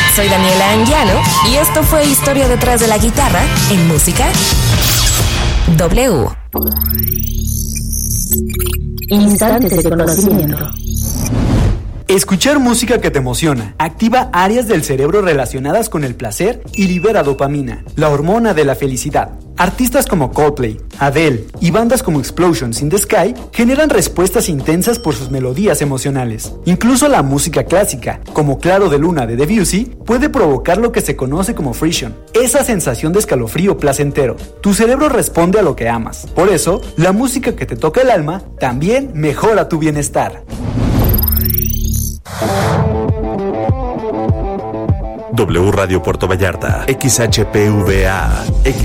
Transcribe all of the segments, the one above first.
Soy Daniela Anguiano y esto fue Historia detrás de la guitarra en Música W. Instantes de conocimiento. Escuchar música que te emociona activa áreas del cerebro relacionadas con el placer y libera dopamina, la hormona de la felicidad. Artistas como Coldplay, Adele y bandas como Explosions in the Sky generan respuestas intensas por sus melodías emocionales. Incluso la música clásica, como Claro de Luna de Debussy, puede provocar lo que se conoce como frisson, esa sensación de escalofrío placentero. Tu cerebro responde a lo que amas. Por eso, la música que te toca el alma también mejora tu bienestar. W Radio Puerto Vallarta, XHPVA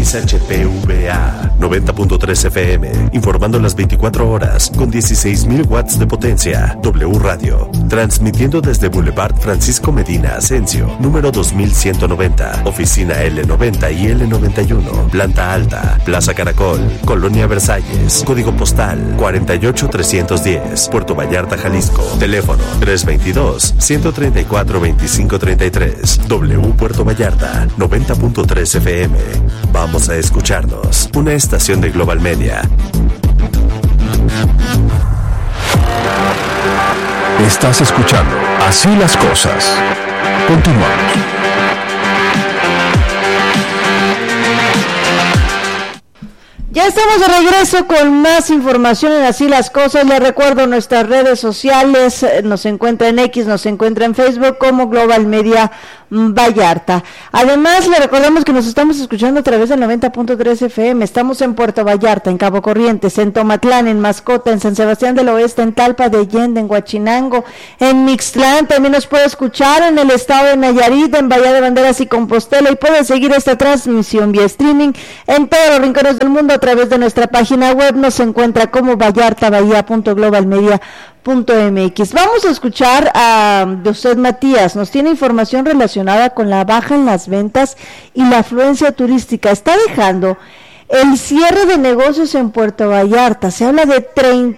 90.3 FM, informando las 24 horas con 16.000 watts de potencia. W Radio, transmitiendo desde Boulevard Francisco Medina Asensio, número 2190, oficina L90 y L91, planta alta, Plaza Caracol, Colonia Versalles, código postal 48310, Puerto Vallarta, Jalisco, teléfono 322-134-2533. W Puerto Vallarta, 90.3 FM. Vamos a escucharnos. Una estación de Global Media. Estás escuchando Así las Cosas. Continuamos. Ya estamos de regreso con más información en Así las Cosas. Les recuerdo nuestras redes sociales, nos encuentra en X, nos encuentra en Facebook como Global Media Vallarta. Además, le recordamos que nos estamos escuchando a través del 90.3 FM. Estamos en Puerto Vallarta, en Cabo Corrientes, en Tomatlán, en Mascota, en San Sebastián del Oeste, en Talpa de Allende, en Huachinango, en Mixtlán. También nos puede escuchar en el estado de Nayarit, en Bahía de Banderas y Compostela, y puede seguir esta transmisión vía streaming en todos los rincones del mundo a través de nuestra página web. Nos encuentra como vallartabahía.globalmedia.mx. Vamos a escuchar a José Matías. Nos tiene información relacionada con la baja en las ventas y la afluencia turística. Está dejando el cierre de negocios en Puerto Vallarta. Se habla de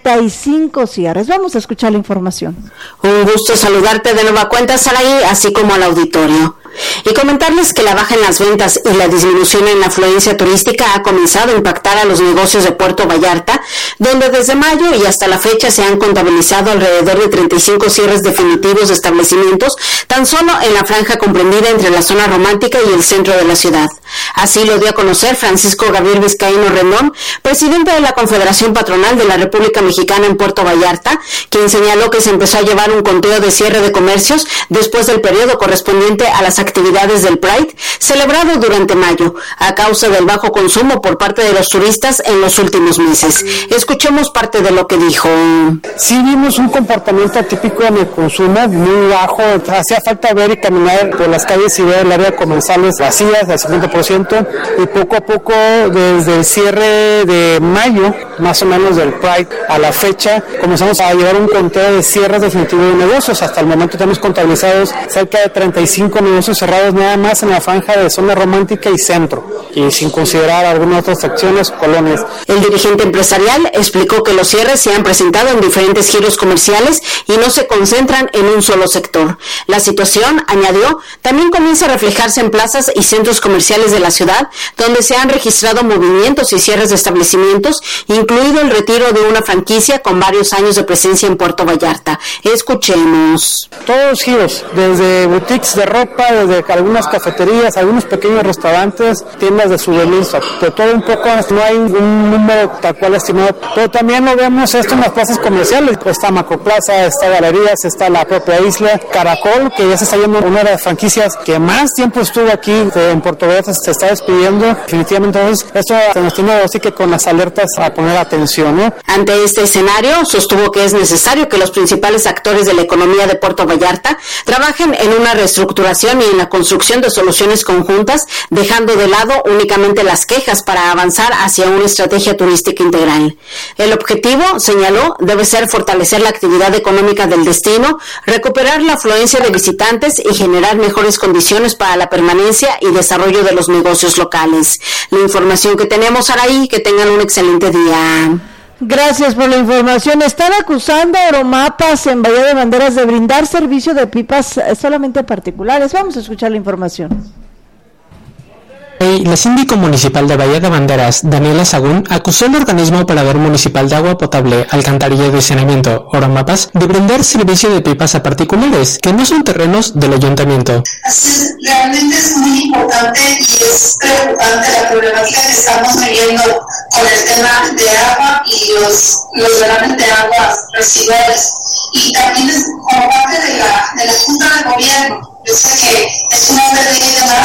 35 cierres. Vamos a escuchar la información. Un gusto saludarte de nueva cuenta, Saraí, así como al auditorio. Y comentarles que la baja en las ventas y la disminución en la afluencia turística ha comenzado a impactar a los negocios de Puerto Vallarta, donde desde mayo y hasta la fecha se han contabilizado alrededor de 35 cierres definitivos de establecimientos, tan solo en la franja comprendida entre la zona romántica y el centro de la ciudad. Así lo dio a conocer Francisco Gabriel Vizcaíno Rendón, presidente de la Confederación Patronal de la República Mexicana en Puerto Vallarta, quien señaló que se empezó a llevar un conteo de cierre de comercios después del periodo correspondiente a las actividades del Pride, celebrado durante mayo, a causa del bajo consumo por parte de los turistas en los últimos meses. Escuchemos parte de lo que dijo. Sí vimos un comportamiento atípico en el consumo, muy bajo. Hacía falta ver y caminar por las calles y ver el área comerciales vacías al 50%, y poco a poco, desde el cierre de mayo, más o menos del Pride a la fecha, comenzamos a llevar un conteo de cierres definitivos de negocios. Hasta el momento tenemos contabilizados cerca de 35 negocios cerrados nada más en la franja de zona romántica y centro, y sin considerar algunas otras secciones o colonias. El dirigente empresarial explicó que los cierres se han presentado en diferentes giros comerciales y no se concentran en un solo sector. La situación, añadió, también comienza a reflejarse en plazas y centros comerciales de la ciudad, donde se han registrado movimientos y cierres de establecimientos, incluido el retiro de una franquicia con varios años de presencia en Puerto Vallarta. Escuchemos. Todos los giros, desde boutiques de ropa, desde algunas cafeterías, algunos pequeños restaurantes, tiendas de souvenirs, de todo un poco. No hay un número tal cual estimado, pero también lo vemos esto en las plazas comerciales. Está Macroplaza, está Galerías, está la propia isla Caracol, que ya se está yendo una de las franquicias que más tiempo estuvo aquí en Puerto Vallarta, se está despidiendo. Definitivamente, entonces, esto se nos tiene así que con las alertas a poner atención, ¿no? Ante este escenario, sostuvo que es necesario que los principales actores de la economía de Puerto Vallarta trabajen en una reestructuración y en la construcción de soluciones conjuntas, dejando de lado únicamente las quejas para avanzar hacia una estrategia turística integral. El objetivo, señaló, debe ser fortalecer la actividad económica del destino, recuperar la afluencia de visitantes y generar mejores condiciones para la permanencia y desarrollo de los negocios locales. La información que tenemos, Araí, que tengan un excelente día. Gracias por la información. Están acusando a Oromapas en Bahía de Banderas de brindar servicio de pipas solamente a particulares. Vamos a escuchar la información. La síndico municipal de Bahía de Banderas, Daniela Sagún, acusó al organismo operador municipal de agua potable, alcantarillado y saneamiento, Oromapas, de brindar servicio de pipas a particulares, que no son terrenos del ayuntamiento. Así, realmente es muy importante y es preocupante la problemática que estamos viviendo con el tema de agua y los drenajes de aguas residuales. Y también es como parte de la Junta de Gobierno. Yo sé que es una ley de más,